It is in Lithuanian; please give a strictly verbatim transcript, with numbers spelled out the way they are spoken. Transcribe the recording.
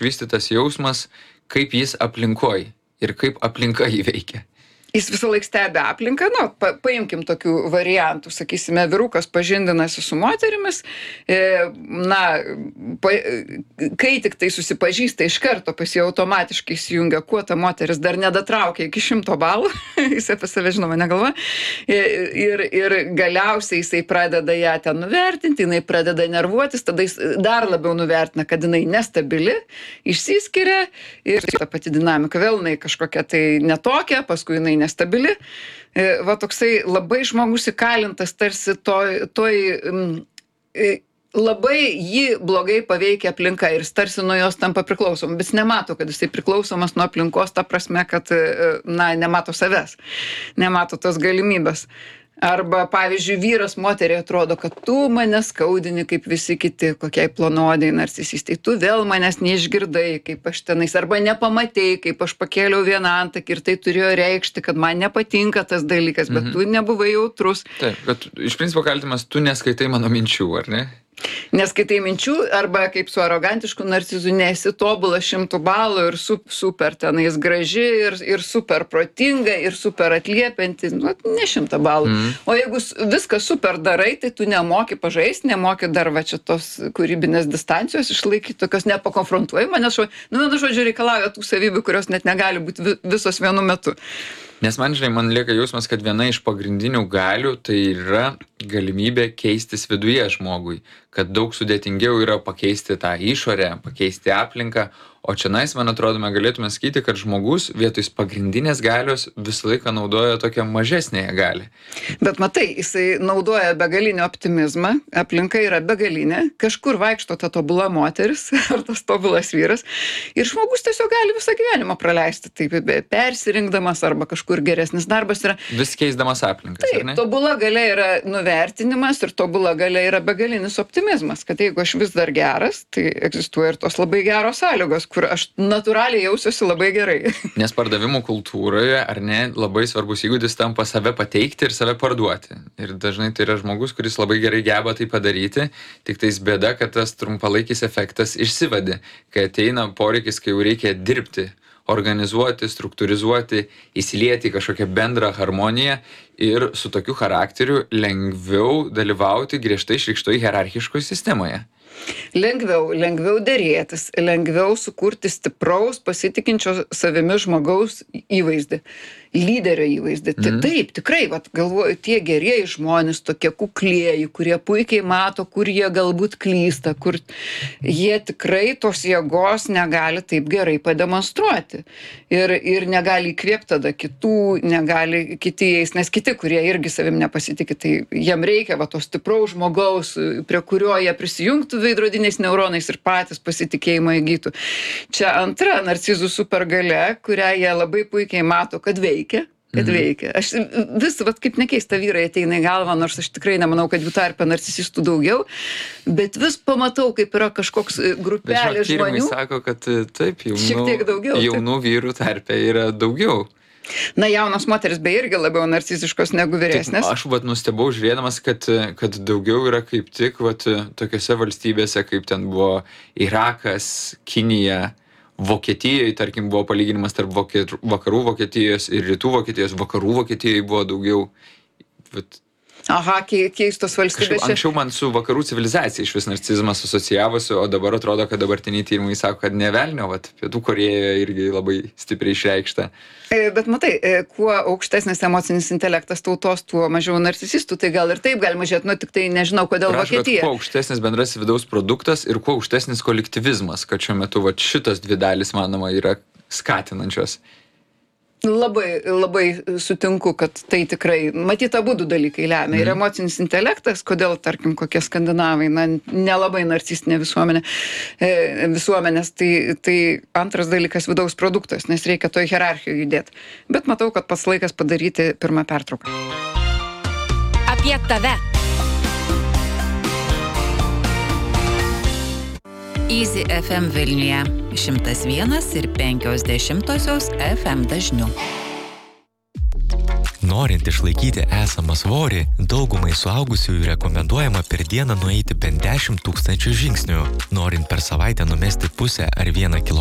išvystytas jausmas, kaip jis aplinkoj ir kaip aplinka jį veikia. Jis visą laiką stebi aplinką, nu, pa, paimkim tokių variantų, sakysime, vyrukas pažindinasi su moterimis, e, na, pa, kai tik tai susipažįsta iš karto pas jį automatiškai įsijungia, kuo ta moteris dar nedatraukia iki šimto balų, jis apie save žinoma negalvoja, ir, ir galiausiai jisai pradeda ją ten nuvertinti, jinai pradeda nervuotis, tada jis dar labiau nuvertina, kad jinai nestabili, išsiskiria ir ta pati dinamika vėl jinai kažkokia tai netokia, paskui jinai nestabili. Va toksai labai žmogus įkalintas tarsi toj, toj labai jį blogai paveikia aplinka ir jis tarsi nuo jos tampa priklausom, bet jis nemato, kad jisai priklausomas nuo aplinkos, ta prasme, kad, na, nemato savęs, nemato tos galimybės. Arba, pavyzdžiui, vyras moteriai atrodo, kad tu mane skaudini kaip visi kiti, kokiai plonodai narcisistai, tu vėl manęs neišgirdai, kaip aš tenais, arba nepamatei, kaip aš pakėliau vieną antakį ir tai turėjo reikšti, kad man nepatinka tas dalykas, bet mhm. tu nebuvai jautrus. Taip, kad iš principo kaltimas, tu neskaitai mano minčių, ar ne? Neskaitai minčių, arba kaip su arogantišku narcizu nesi tobula šimtų balų ir su, super tenais graži ir, ir super protinga ir super atliepianti, nu, ne šimtą balų. Mm. O jeigu viską super darai, tai tu nemoki pažaisti, nemoki dar va čia tos kūrybinės distancijos išlaikyti, tokios nepakonfrontuojama, nes, nu, vienu žodžiu reikalauja tų savybių, kurios net negali būti visos vienu metu. Nes man, žinai, man lieka jausmas, kad viena iš pagrindinių galių tai yra galimybė keistis viduje žmogui, kad daug sudėtingiau yra pakeisti tą išorę, pakeisti aplinką, o čia nais, man atrodo, mes galėtume sakyti, kad žmogus vietoj pagrindinės galios visą laiką naudoja tokią mažesnėje galę. Bet matai, jisai naudoja begalinį optimizmą, aplinka yra begalinė, kažkur vaikšto ta tobula moteris ar tas tobulas vyras ir žmogus tiesiog gali visą gyvenimą praleisti, taip persirinkdamas arba kažkur geresnis darbas yra. Vis keisdamas aplinkas, taip, ar ne? Tobula galia yra nuvertinimas ir tobula galia yra begalinis optimizmas, kad jeigu aš vis dar geras, tai egzistuoja ir tos labai geros sąlygos, kur aš natūraliai jausiuosi labai gerai. Nes pardavimų kultūroje, ar ne, labai svarbus įgūdis tampa save pateikti ir save parduoti. Ir dažnai tai yra žmogus, kuris labai gerai geba tai padaryti, tik tais bėda, kad tas trumpalaikis efektas išsivadi, kai ateina poreikis, kai jau reikia dirbti, organizuoti, struktūrizuoti, įsilieti į kažkokią bendrą harmoniją ir su tokiu charakteriu lengviau dalyvauti griežtai išreikštoj hierarchiškoj sistemoje. Lengviau, lengviau derėtis, lengviau sukurti stipraus, pasitikinčio savimi žmogaus įvaizdį, lyderio įvaizdį. Mm. Taip, tikrai, vat, galvoju, tie gerieji žmonės, tokie kuklieji, kurie puikiai mato, kur jie galbūt klysta, kur jie tikrai tos jėgos negali taip gerai pademonstruoti. Ir, ir negali įkvėpti tada kitų, negali kiti jais, nes kiti, kurie irgi savim nepasitikė, tai jiem reikia va, to stipraus žmogaus, prie kurio jie prisijungtų veidrodiniais neuronais ir patys pasitikėjimą įgytų. Čia antra narcizų supergalia, kurią jie labai puikiai mato, kad veikia, kad mhm. veikia. Aš vis, vat, kaip nekeista, vyrai ateina į galvą, nors aš tikrai nemanau, kad jų tarpe narcisistų daugiau, bet vis pamatau, kaip yra kažkoks grupelė žmonių. Bet žinot, sako, kad taip, jaunų, šiek tiek daugiau, jaunų taip. Vyrų tarpe yra daugiau. Na, jaunos moteris be irgi labiau narciziškos negu vyresnės. Taip, aš vat nustebau žiūrėdamas, kad, kad daugiau yra kaip tik vat, tokiose valstybėse, kaip ten buvo Irakas, Kinija, Vokietijoje, tarkim, buvo palyginimas tarp vokiet, vakarų Vokietijos ir rytų Vokietijos, vakarų Vokietijoje buvo daugiau. Vat, Aha, keistos valstybės. Kažkaip, anksčiau man su vakarų civilizacija iš vis narcizmas asocijavosi, o dabar atrodo, kad dabartiniai tyrimai sako, kad ne velnio, vat, Pietų Korėjoje irgi labai stipriai išreikšta. Bet matai, kuo aukštesnis emocinis intelektas tautos, tuo mažiau narcisistų, tai gal ir taip galima žiūrėti, nu tik tai nežinau, kodėl Prašau, Vokietija. Kuo aukštesnis bendras vidaus produktas ir kuo aukštesnis kolektyvizmas, kad šiuo metu vat, šitos dvi dalys, manoma, yra skatinančios. Labai, labai sutinku, kad tai tikrai, matyt, abu du dalykai lemia. Mm. Ir emocinis intelektas, kodėl, tarkim, kokie skandinavai, na, nelabai narcistinė visuomenė, e, visuomenės, tai, tai antras dalykas vidaus produktas, nes reikia toj hierarchijoje judėti. Bet matau, kad pats laikas padaryti pirmą pertrauką. Apie tave. Easy F M Vilniuje šimtas vienas ir penkios dešimtosios F M dažniu. Norint išlaikyti esamą svorį, daugumai suaugusiųjų rekomenduojama per dieną nueiti bent dešimt tūkstančių žingsnių. Norint per savaitę numesti pusę ar vieną kilogramą,